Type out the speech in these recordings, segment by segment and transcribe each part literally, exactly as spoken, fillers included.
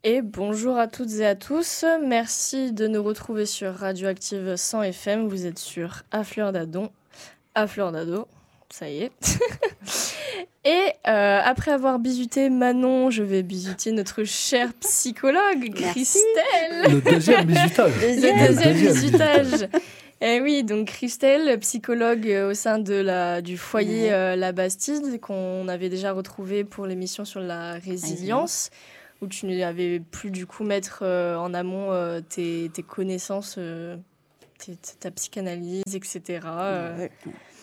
Et bonjour à toutes et à tous. Merci de nous retrouver sur Radioactive cent F M. Vous êtes sur À Fleur d'Ado. À Fleur d'Ado, ça y est. Et euh, après avoir bisuté Manon, je vais bisuter notre chère psychologue, Merci. Christelle. Le deuxième bisutage. Deuxième. Le deuxième deuxième bisutage. Et oui, donc Christelle, psychologue euh, au sein de la, du foyer Ouais. euh, La Bastide, qu'on avait déjà retrouvé pour l'émission sur la résilience, où tu n'avais plus du coup mettre euh, en amont euh, tes, tes connaissances, euh, tes- ta psychanalyse, et cetera. euh, Ouais.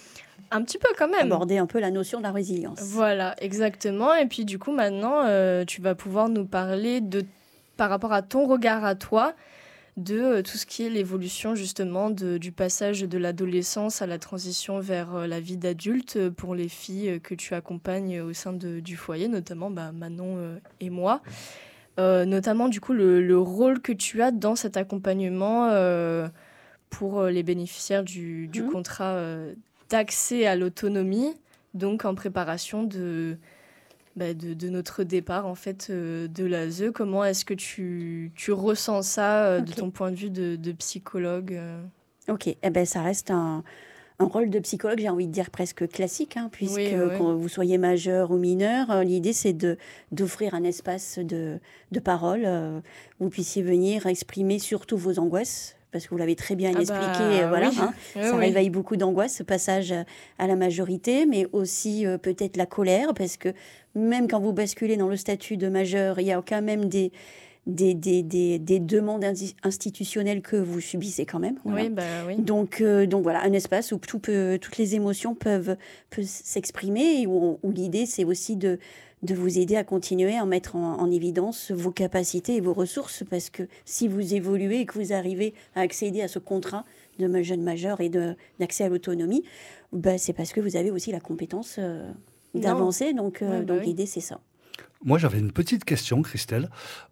un petit peu quand même. Aborder un peu la notion de la résilience. Voilà, exactement. Et puis du coup, maintenant, euh, tu vas pouvoir nous parler de, par rapport à ton regard à toi, de euh, tout ce qui est l'évolution justement de, du passage de l'adolescence à la transition vers euh, la vie d'adulte euh, pour les filles euh, que tu accompagnes au sein de- du foyer, notamment bah, Manon euh, et moi. Euh, notamment du coup le, le rôle que tu as dans cet accompagnement euh, pour euh, les bénéficiaires du, du Mhm. contrat euh, d'accès à l'autonomie, donc en préparation de, bah, de, de notre départ en fait euh, de l'A S E. Comment est-ce que tu, tu ressens ça euh, de Ok. ton point de vue de, de psychologue euh Ok, eh ben, ça reste un, un rôle de psychologue, j'ai envie de dire presque classique, hein, puisque Oui, oui. quand vous soyez majeur ou mineur, euh, l'idée c'est de, d'offrir un espace de, de parole, euh, où vous puissiez venir exprimer surtout vos angoisses, parce que vous l'avez très bien Ah expliqué, bah, euh, voilà, oui. hein, Oui, ça oui. réveille beaucoup d'angoisse, ce passage euh, à la majorité, mais aussi euh, peut-être la colère, parce que même quand vous basculez dans le statut de majeur, il y a quand même des, des, des, des, des demandes insti- institutionnelles que vous subissez quand même. Voilà. Oui, bah oui. Donc, euh, donc voilà, un espace où tout peut, toutes les émotions peuvent, peuvent s'exprimer et où, où l'idée, c'est aussi de, de vous aider à continuer à mettre en, en évidence vos capacités et vos ressources, parce que si vous évoluez et que vous arrivez à accéder à ce contrat de ma- jeune majeur et de, d'accès à l'autonomie, bah, c'est parce que vous avez aussi la compétence euh, d'avancer. Donc, euh, Ouais, bah donc oui. l'idée, c'est ça. Moi, j'avais une petite question, Christelle.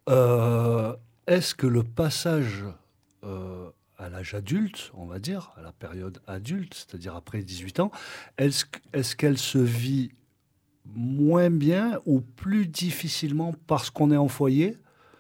Euh, est-ce que le passage euh, à l'âge adulte, on va dire, à la période adulte, c'est-à-dire après dix-huit ans, est-ce, que- est-ce qu'elle se vit moins bien ou plus difficilement parce qu'on est en foyer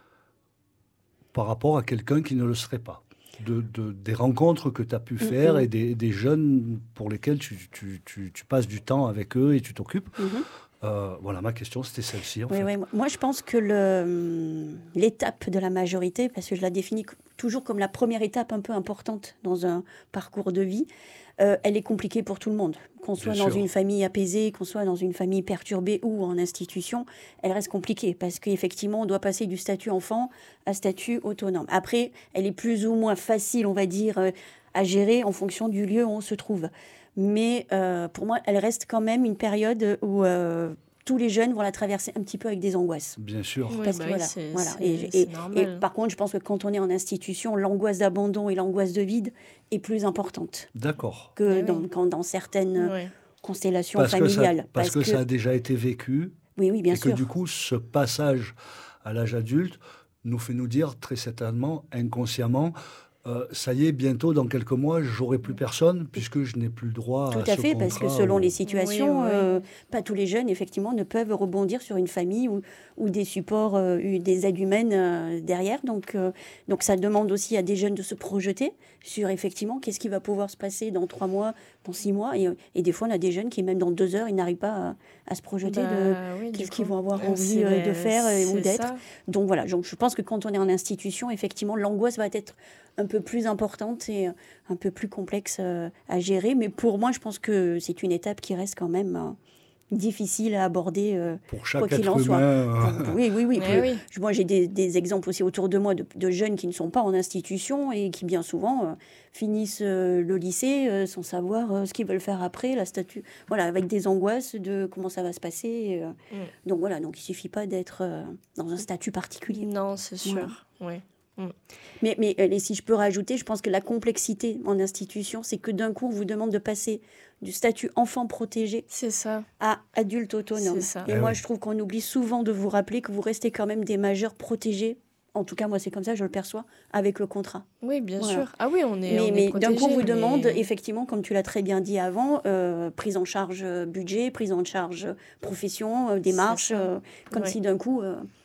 par rapport à quelqu'un qui ne le serait pas? De, de- des rencontres que tu as pu faire Mhm. et des, des jeunes pour lesquels tu, tu- tu- tu passes du temps avec eux et tu t'occupes. Mhm. Euh, voilà, ma question, c'était celle-ci, en Oui, fait. oui. Moi, je pense que le, hum, l'étape de la majorité, parce que je la définis co- toujours comme la première étape un peu importante dans un parcours de vie, euh, elle est compliquée pour tout le monde. Qu'on soit Bien dans sûr. une famille apaisée, qu'on soit dans une famille perturbée ou en institution, elle reste compliquée parce qu'effectivement, on doit passer du statut enfant à statut autonome. Après, elle est plus ou moins facile, on va dire, euh, à gérer en fonction du lieu où on se trouve. Mais euh, pour moi, elle reste quand même une période où euh, tous les jeunes vont la traverser un petit peu avec des angoisses. Bien sûr. Oui, Parce bah que oui, voilà, c'est, voilà. c'est- Et, c'est et- et normal. par contre, je pense que quand on est en institution, l'angoisse d'abandon et l'angoisse de vide est plus importante D'accord. que Eh dans, oui. quand dans certaines Oui. constellations Parce que, ça, familiales. parce que ça a déjà été vécu Oui, oui, bien et sûr. que du coup, ce passage à l'âge adulte nous fait nous dire très certainement, inconsciemment, euh, ça y est, bientôt, dans quelques mois, j'aurai plus personne puisque je n'ai plus le droit Tout à à ce fait, parce que contrat selon ou- les situations, Oui, oui. euh, pas tous les jeunes, effectivement, ne peuvent rebondir sur une famille ou, ou des supports, euh, eu- des aides humaines euh, derrière. Donc, euh, donc, ça demande aussi à des jeunes de se projeter sur, effectivement, qu'est-ce qui va pouvoir se passer dans trois mois, dans six mois. Et, et des fois, on a des jeunes qui, même dans deux heures, ils n'arrivent pas à, à se projeter de Bah oui, du qu'est-ce qu'ils coup. vont avoir Euh, envie c'est euh, de la- faire euh, ou c'est d'être. ça. Donc, voilà. Donc, je pense que quand on est en institution, effectivement, l'angoisse va être un peu plus importante et euh, un peu plus complexe euh, à gérer. Mais pour moi, je pense que c'est une étape qui reste quand même euh, difficile à aborder, euh, Pour quoi chaque qu'il être en soit. humain. euh, Pour- oui, oui, oui. Eh Puis, oui. je- moi, j'ai des, des exemples aussi autour de moi de, de jeunes qui ne sont pas en institution et qui, bien souvent, euh, finissent euh, le lycée euh, sans savoir euh, ce qu'ils veulent faire après, la statue. Voilà, avec des angoisses de comment ça va se passer. euh. Mm. Donc, voilà, donc il suffit pas d'être euh, dans un statut particulier. Non, c'est Voilà. sûr. Oui. Mais, mais euh, et si je peux rajouter, je pense que la complexité en institution, c'est que d'un coup, on vous demande de passer du statut enfant protégé C'est ça. à adulte autonome. C'est ça. Et Eh moi, oui. je trouve qu'on oublie souvent de vous rappeler que vous restez quand même des majeurs protégés. En tout cas, moi, c'est comme ça, je le perçois, avec le contrat. Oui, bien Voilà. sûr. Ah oui, on est, mais on est mais d'un coup, on protégé, vous demande, mais- effectivement, comme tu l'as très bien dit avant, euh, prise en charge euh, budget, prise en charge euh, profession, euh, démarche, ça. euh, comme Ouais. si d'un coup, euh,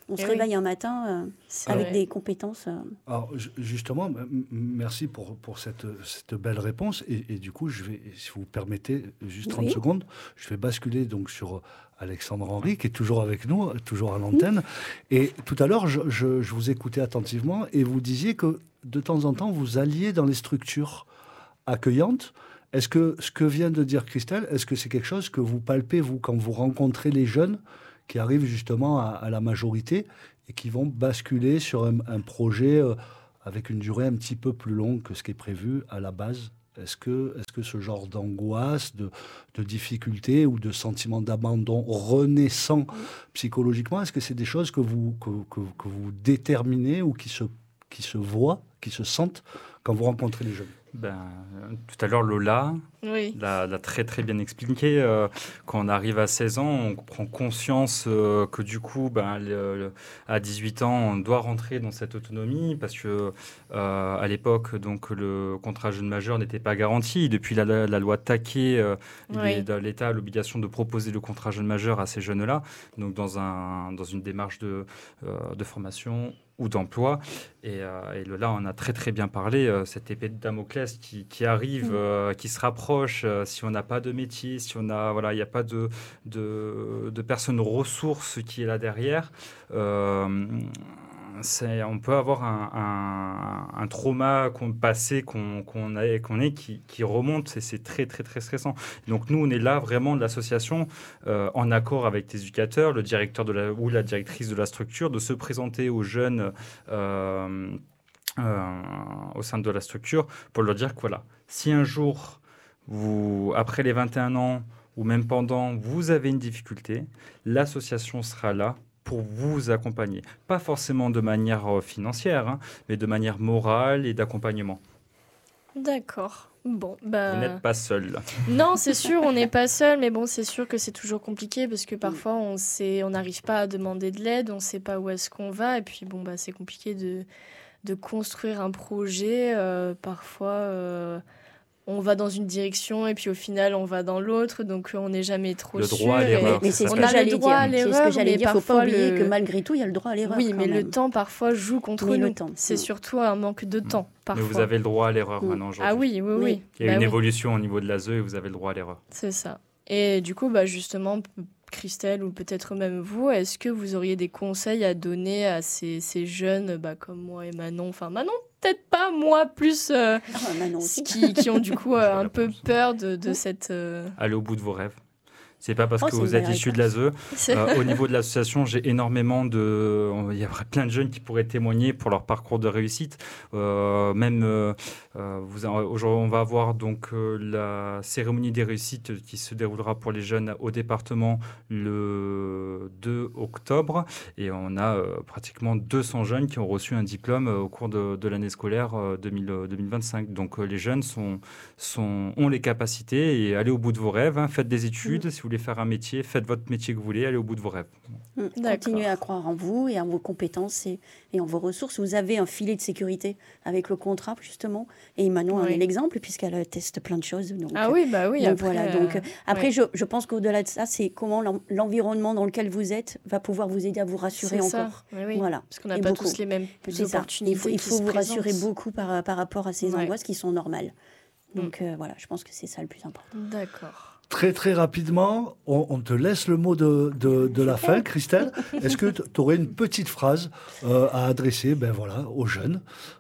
On se Et réveille oui. un matin euh, C'est avec vrai. des compétences. euh, Alors ju- justement, m- m- merci pour, pour cette, cette belle réponse. Et, et du coup, je vais, si vous permettez, juste trente Oui. secondes, je vais basculer donc sur Alexandre Henry, qui est toujours avec nous, toujours à l'antenne. Et tout à l'heure, je, je- je vous écoutais attentivement et vous disiez que de temps en temps, vous alliez dans les structures accueillantes. Est-ce que ce que vient de dire Christelle, est-ce que c'est quelque chose que vous palpez, vous, quand vous rencontrez les jeunes qui arrivent justement à, à la majorité et qui vont basculer sur un, un projet euh, avec une durée un petit peu plus longue que ce qui est prévu à la base? Est-ce que, est-ce que ce genre d'angoisse, de, de difficulté ou de sentiment d'abandon renaissant psychologiquement, est-ce que c'est des choses que vous, que, que- que vous déterminez ou qui se, qui se voient, qui se sentent quand vous rencontrez les jeunes? Ben, euh, tout à l'heure, Lola Oui. l'a l'a très très bien expliqué. Euh, quand on arrive à seize ans, on prend conscience euh, que du coup, ben, le- le- à dix-huit ans, on doit rentrer dans cette autonomie parce que euh, à l'époque, donc le contrat jeune majeur n'était pas garanti. Depuis la, la- la loi Taquet, euh, il Oui. est- dans l'État a l'obligation de proposer le contrat jeune majeur à ces jeunes-là, donc dans un dans une démarche de euh, de formation ou d'emploi. Et, euh, et là, on a très très bien parlé, euh, cette épée de Damoclès qui, qui arrive, Mm. euh, qui se rapproche, euh, si on n'a pas de métier, si on a, voilà, il n'y a pas de, de, de personnes ressources qui est là derrière, euh, c'est, on peut avoir un, un, un trauma qu'on, passé qu'on, qu'on a, qu'on est qui, qui remonte et c'est très très très stressant. Donc nous, on est là vraiment de l'association euh, en accord avec les éducateurs, le directeur de la, ou la directrice de la structure, de se présenter aux jeunes euh, euh, au sein de la structure pour leur dire que voilà, si un jour, vous, après les vingt et un ans ou même pendant, vous avez une difficulté, l'association sera là pour vous accompagner. Pas forcément de manière euh, financière, hein, mais de manière morale et d'accompagnement. D'accord. Bon, bah. Vous n'êtes pas seul. Non, c'est sûr, on n'est pas seul, mais bon, c'est sûr que c'est toujours compliqué parce que parfois on sait, on n'arrive pas à demander de l'aide, on ne sait pas où est-ce qu'on va, et puis bon, bah, c'est compliqué de, de construire un projet. euh, parfois, euh, on va dans une direction et puis au final, on va dans l'autre, donc euh, on n'est jamais trop Le sûr. droit à et- l'erreur. Mais c'est ce On que a le j'allais droit à dire. C'est ce l'erreur, que j'allais mais dire. Il ne faut pas parfois oublier le- que malgré tout, il y a le droit à l'erreur. Oui, quand mais le même. temps parfois joue contre Mais nous. le temps, C'est mm. surtout un manque de temps Mais parfois. vous avez le droit à l'erreur Mm. maintenant aujourd'hui. Ah oui, oui, oui. Oui. Il y a Bah une oui. évolution au niveau de l'A S E et vous avez le droit à l'erreur. C'est ça. Et du coup, bah justement, p- Christelle ou peut-être même vous, est-ce que vous auriez des conseils à donner à ces, ces jeunes bah, comme moi et Manon, enfin Manon peut-être pas, moi plus, euh, Ah, Manon aussi. qui, qui ont du coup euh, J'ai un la peu réponse. peur de, de Mm. cette... euh, Allez au bout de vos rêves. C'est pas parce Oh, que c'est une vous êtes belle issu de l'A S E. c'est- Euh, au niveau de l'association, j'ai énormément de... Il y a plein de jeunes qui pourraient témoigner pour leur parcours de réussite. Euh, même, euh, euh, vous, aujourd'hui, on va avoir donc euh, la cérémonie des réussites qui se déroulera pour les jeunes au département le deux octobre. Et on a euh, pratiquement deux cents jeunes qui ont reçu un diplôme euh, au cours de, de l'année scolaire euh, deux mille, deux mille vingt-cinq. Donc euh, les jeunes sont, sont, ont les capacités et allez au bout de vos rêves. Hein. Faites des études. Si vous voulez faire un métier, faites votre métier que vous voulez, allez au bout de vos rêves. Mm. D'accord. Continuez à croire en vous et en vos compétences et, et en vos ressources. Vous avez un filet de sécurité avec le contrat, justement. Et Manon en Oui. est l'exemple, puisqu'elle teste plein de choses. Donc, Ah oui, bah oui. donc après, voilà. euh, Donc, euh, après, ouais. je, je pense qu'au-delà de ça, c'est comment l'en- l'environnement dans lequel vous êtes va pouvoir vous aider à vous rassurer c'est ça. encore. Oui, oui. Voilà. Parce qu'on n'a Et pas beaucoup. tous les mêmes C'est ça. opportunités. Il faut, il qui faut se vous rassurer présentent. beaucoup par, par rapport à ces Ouais. angoisses qui sont normales. Donc euh, voilà, je pense que c'est ça le plus important. D'accord. Très très rapidement, on, on te laisse le mot de, de, de la fin, Christelle. Est-ce que tu aurais une petite phrase euh, à adresser ben voilà, aux jeunes,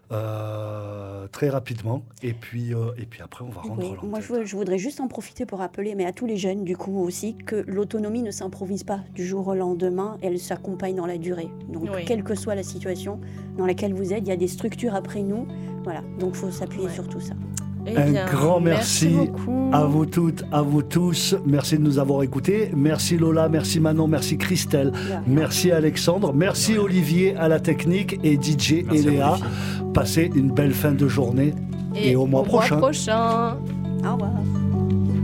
euh, très rapidement, et puis, euh, et puis après on va rendre Oui, l'antenne. moi, je, veux- je voudrais juste en profiter pour rappeler, mais à tous les jeunes, du coup, aussi, que l'autonomie ne s'improvise pas du jour au lendemain, elle s'accompagne dans la durée. Donc, Oui. quelle que soit la situation dans laquelle vous êtes, il y a des structures après nous. Voilà, donc il faut s'appuyer Ouais. sur tout ça. Eh Un bien, grand merci beaucoup. À vous toutes, à vous tous, merci de nous avoir écoutés. Merci Lola, merci Manon, merci Christelle, Voilà. merci Alexandre, merci Olivier à la technique et D J Merci et à vous, Léa. les filles. Passez une belle fin de journée. et au mois prochain. prochain. Au revoir.